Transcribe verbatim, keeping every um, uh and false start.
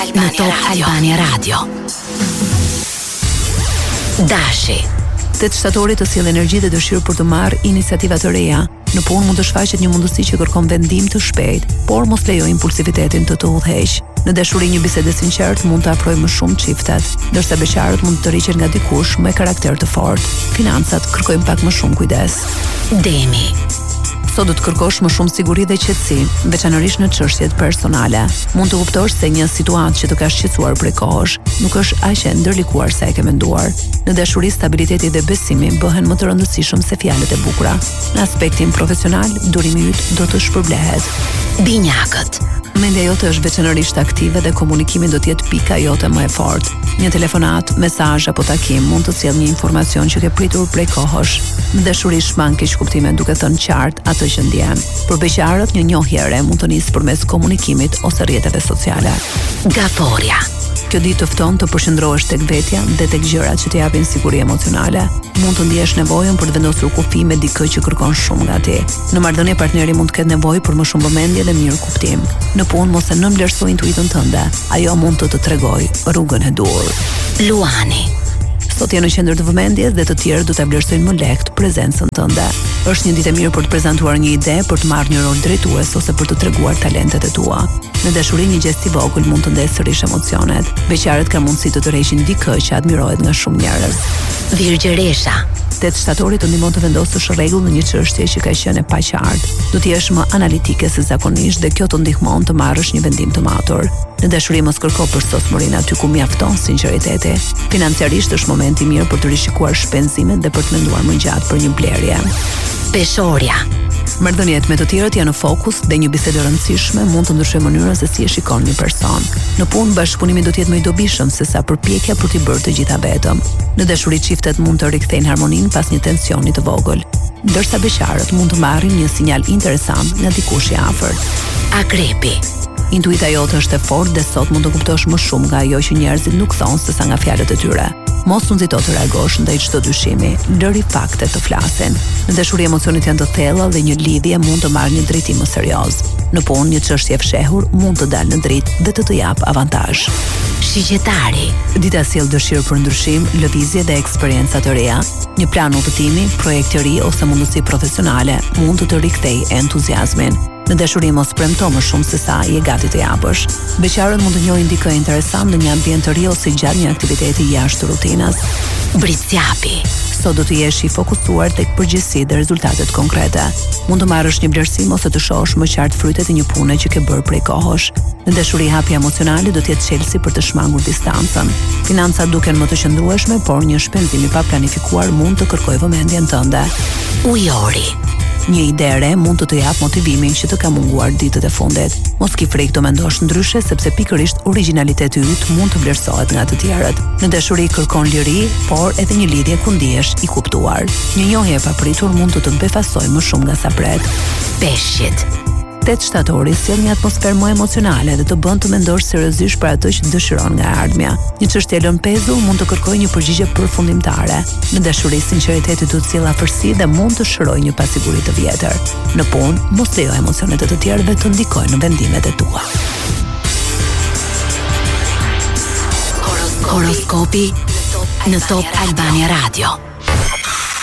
Albania në Top Albania Radio. Dashi. Tetë shtatorit të sjell energji dhe dëshirë për të marrë iniciativa të reja. Në punë mund të shfaqet një mundësi që kërkon vendim të shpejt, por mos lejo impulsivitetin të të udhëheq. Në dashuri një bisedë e sinqertë mund të afrojë më shumë çiftet, ndërsa beqarët mund të tërhiqen nga dikush me karakter të fortë. Financat kërkojnë pak më shumë kujdes. Demi. Sot do të kërkosh më shumë siguri dhe qetësi, veçanërisht në çështjet personale. Mund të kuptosh se një situatë që të ka shqetësuar prej kohësh nuk është aq e ndërlikuar sa e ke menduar. Në dashuri stabiliteti dhe besimi bëhen më të rëndësishëm se fjalët e bukura. Në aspektin profesional, durimi yt do të shpërblehet. Binjakët. Mendja jote është veçanërisht aktive dhe komunikimi do të jetë pika jote më e fortë. Një telefonat, mesazh apo takim mund të sjellë një informacion që ke pritur prej kohësh. Në dashuri shman keq kuptime duke thënë qartë atë që ndjen. Për beqarët, një njohjere mund të nisë përmes komunikimit ose rrjeteve sociale. Gaforja. Kjo ditë të fton të përqendrohesh tek vetja dhe tek gjërat që të japin siguri emocionale. Mund të ndjesh nevojën për të vendosur kufi me dikë që kërkon shumë nga ti. Në marrëdhënie partneri mund të ketë nevojë për më shumë vëmendje dhe mirë kuptim. Në punë mos e nënvlerësoj intuitën tënde. Ajo mund të të tregojë rrugën e dur. Luani. Sot je në qendër të vëmendjes dhe të tjerë do ta vlerësojnë më lehtë prezencën tënde. Është një ditë e mirë për të prezantuar një ide, për të marrë një rol drejtues ose për të treguar talentet e tua. Në dashuri një gest i vogël mund të ndesë sërish emocionet. Beqarët kanë mundësi të tërheqin dikë që admirohet nga shumë njerëz. Virgjeresha. Tetë shtatorit të ndihmon të vendosësh rregull në një çështje që ka qenë e paqartë. Do të jesh më analitike se zakonisht dhe kjo të ndihmon të marrësh një vendim të matur. Në dashuri mos kërko përsosmërinë aty ku mjafton sinqeriteti. Financiarisht është momenti i mirë për të rishikuar shpenzimet dhe për të menduar më gjatë për një blerje. Peshorja. Marrëdhëniet me të tjerët janë në fokus dhe një bisedë e rëndësishme mund të ndryshojë mënyrën se si e shikon një person. Në punë bashkëpunimi do të jetë më i dobishëm se sa përpjekja për t'i bërë të gjitha vetëm. Në dashuri çiftet mund të rikthejnë harmoninë pas një tensioni të vogël, ndërsa beqarët mund të marrin një sinjal interesant nga dikush i afërt. Akrepi. Intuita jote është e fortë dhe sot mund të kuptosh më shumë nga ajo që njerëzit nuk thonë sesa nga fjalët e tyre. Mos u nxito të reagosh ndaj çdo dyshimi, lëri faktet të flasin. Në dashuri emocionet janë të thella dhe një lidhje mund të marrë një drejtim më serioz. Në punë një çështje e fshehur mund të dalë në dritë dhe të të jap avantazh. Shigjetari. Dita sjell dëshirë për ndryshim, lëvizje dhe eksperjenca të reja. Një plan udhëtimi, projekt i ri ose mundësi profesionale mund të të rikthejë entuziazmin. Në dashuri mos premto më shumë se sa je gati të japësh. Beqarët mund të njohin dikë interesant në një ambient të ri ose gjatë një aktiviteti jashtë rutinës. Britsjapi. Sot do të jesh i fokusuar tek përgjegjësi dhe rezultatet konkrete. Mund të marrësh një vlerësim ose të shohësh më qartë frytet e një pune që ke bërë prej kohësh. Në dashuri hapja emocionale do të jetë çelësi për të shmangur distancën. Financat duken më të qëndrueshme, por një shpenzim i paplanifikuar mund të kërkojë vëmendjen tënde. Ujori. Një ide e re mund të të jap motivimin që të ka munguar ditët e fundit. Mos ki frikë të mendosh ndryshe sepse pikërisht origjinaliteti yt mund të vlerësohet nga të tjerët. Në dashuri kërkon liri, por edhe një lidhje ku ndihesh i kuptuar. Një njohje e papritur mund të të befasojë më shumë nga sa pret. Peshqit. Tetë shtatori sjell një atmosferë më emocionale dhe të bën të mendosh seriozisht për atë që dëshiron nga ardhmja. Një çështje lën pezu mund të kërkojë një përgjigje përfundimtare. Në dashuri sinqeriteti do të sjellë afërsi dhe mund të shërojë një pasiguri të vjetër. Në punë mos lejo emocionet e të tjerëve të ndikojnë në vendimet e tua. Horoskopi në Top Albania Radio.